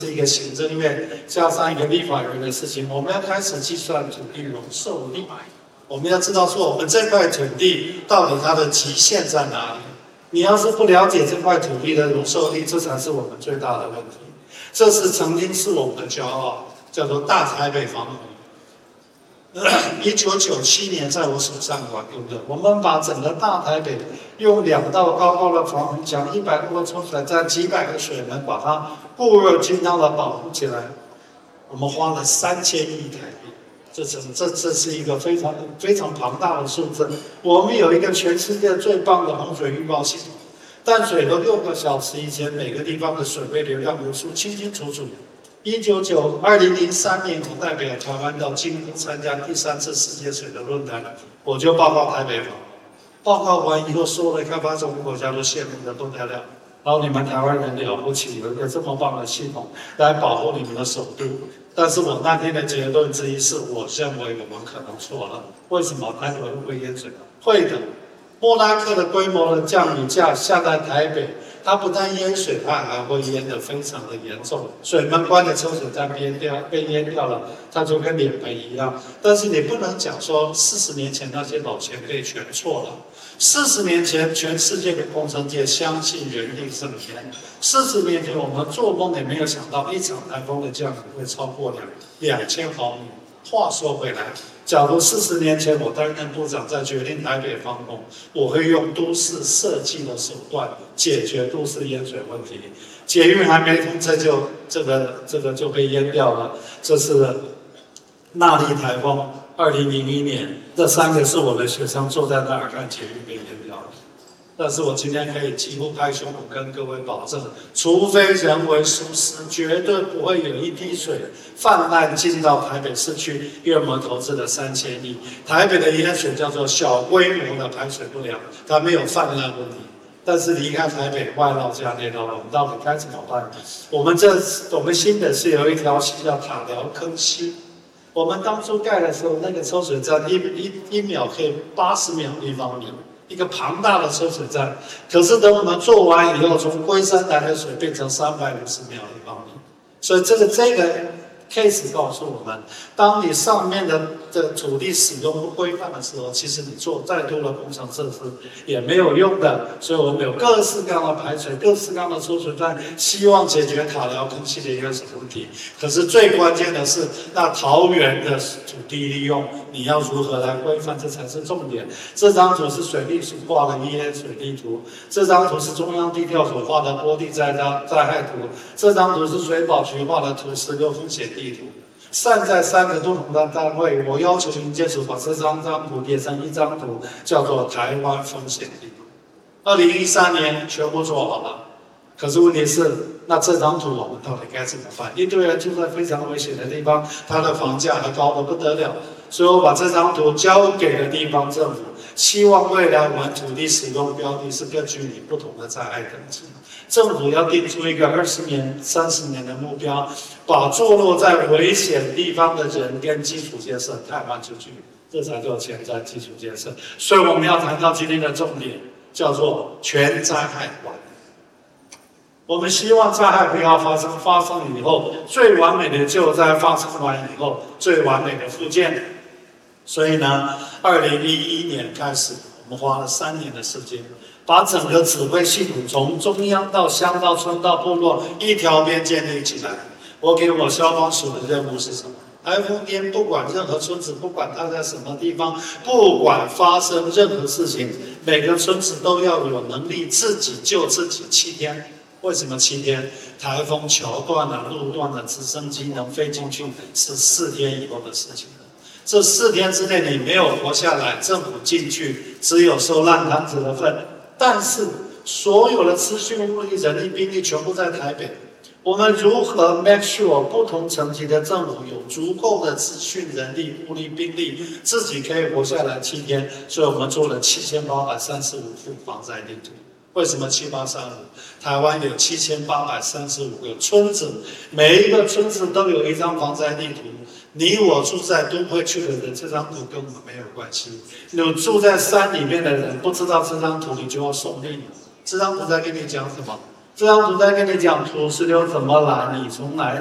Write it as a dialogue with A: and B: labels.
A: 是一个行政院加上一个立法院的事情，我们要开始计算土地容受力。我们要知道说，我们这块土地到底它的极限在哪里？你要是不了解这块土地的容受力，这才是我们最大的问题。这是曾经是我们的骄傲，叫做大台北防洪。1997年在我手上管用的，我们把整个大台北用2道高高的防洪墙、100多个抽水站、几百个水门，把它固若金汤的保护起来。我们花了3000亿台币，这是一个非常庞大的数字。我们有一个全世界最棒的洪水预报系统，淡水河6个小时以前，每个地方的水位流量流速清清楚楚。2003年，我代表台湾到京都参加第3次世界水的论坛，我就报告台北防。报告完以后，所有的开发中国家都羡慕得不得了。然后你们台湾人了不起，有一个这么棒的系统来保护你们的首都。但是我那天的结论之一是，我认为我们可能错了。为什么台北会淹水？会的。莫拉克的规模的降雨下在台北，它不但淹水，它还会淹得非常的严重。水门关的抽水站被淹掉了，它就跟脸盆一样。但是你不能讲说40年前那些老前辈全错了。40年前，全世界的工程界相信人定胜天。40年前，我们做梦也没有想到一场台风的降雨会超过2000毫米。话说回来，假如40年前我担任部长，在决定台北防洪，我会用都市设计的手段解决都市淹水问题。捷运还没通车这个就被淹掉了。这是纳莉台风，2001年，这3个是我的学生坐在那儿看捷运被淹掉了。但是我今天可以几乎拍胸脯跟各位保证，除非人为疏失，绝对不会有一滴水泛滥进到台北市区，因为我们投资了3000亿。台北的淹水叫做小规模的排水不良，它没有泛滥问题。但是离开台北外绕加内绕，我们到底该怎么办？我们新北市有一条溪叫塔寮坑溪，我们当初盖的时候，那个抽水站一秒可以80秒立方米。一个庞大的抽水站，可是等我们做完以后，从龟山来的水变成350秒立方米，所以这个 case 告诉我们，当你上面的土地使用不规范的时候，其实你做再多的工程设施也没有用的。所以我们有各式各样的排水、各式各样的抽水站，希望解决塔寮坑溪的淹水问题。可是最关键的是，那桃园的土地利用，你要如何来规范，这才是重点。这张图是水利署画的EA水地图，这张图是中央地调所画的坡地灾害图，这张图是水保局画的土石流风险地图。散在3个不同的单位，我要求营建署把这张图叠成一张图，叫做台湾风险地图。2013年全部做好了，可是问题是，那这张图我们到底该怎么办？一堆人住在非常危险的地方，他的房价还高得不得了，所以我把这张图交给了地方政府，希望未来我们土地使用标的是根据你不同的灾害等级。政府要定出一个20年、30年的目标，把坐落在危险地方的人跟基础建设汰换出去，这才叫前瞻基础建设。所以我们要谈到今天的重点，叫做全灾害管理。我们希望灾害不要发生，发生以后最完美的救灾，发生完以后最完美的复建。所以呢，2011年开始，我们花了3年的时间，把整个指挥系统从中央到乡到村到部落一条边建立起来。我给我消防署的任务是什么？台风天不管任何村子，不管它在什么地方，不管发生任何事情，每个村子都要有能力自己救自己7天。为什么7天？台风桥断了、路断了，直升机能飞进去是4天以后的事情。这4天之内你没有活下来，政府进去只有收烂摊子的份。但是所有的资讯、物力、人力、兵力全部在台北。我们如何 make sure 不同层级的政府有足够的资讯、人力、物力、兵力，自己可以活下来7天？所以我们做了7835幅防灾地图。为什么7835？台湾有7835个村子，每一个村子都有一张防灾地图。你我住在都会区的人，这张图跟我们没有关系。你住在山里面的人，不知道这张图，你就要送命了。这张图在跟你讲什么？ 这样子再跟你讲土石流怎么来，你从来